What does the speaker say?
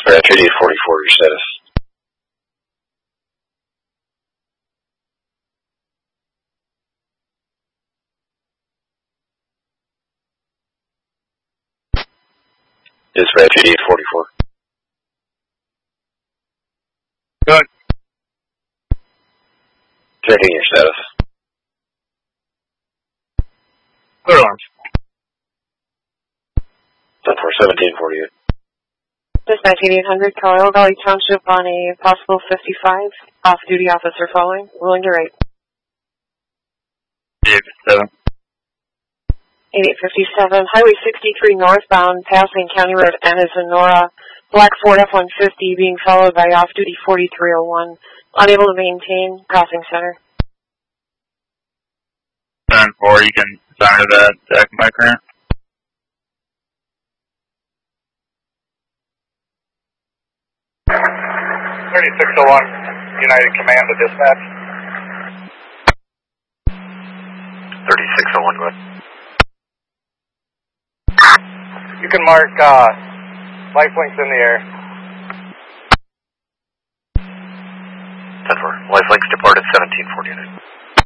Dispatch 8844, your status. Dispatch 8844. Good. Checking your status. Clear alarms. 10-4, 1748. Dispatch 8800, Colorado Valley Township on a possible 55. Off-duty officer following. Willing to write. 8857. 8857, Highway 63 northbound, passing County Road N as in Nora. Black Ford F-150 being followed by off-duty 4301. Unable to maintain. Crossing center. 10-4, you can center that deck by current. 3601, United Command to dispatch. 3601, go ahead. You can mark life links in the air. 10-4, life links departed 1749.